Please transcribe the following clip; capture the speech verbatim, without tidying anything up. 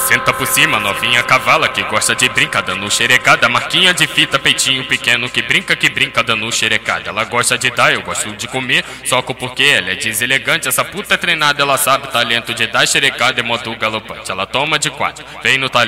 Senta por cima, novinha cavala que gosta de brincar dando xerecada. Marquinha de fita, peitinho pequeno que brinca, que brinca dando xerecada. Ela gosta de dar, eu gosto de comer, soco porque ela é deselegante. Essa puta é treinada, ela sabe o talento de dar xerecada, é modo galopante. Ela toma de quatro, vem no talento.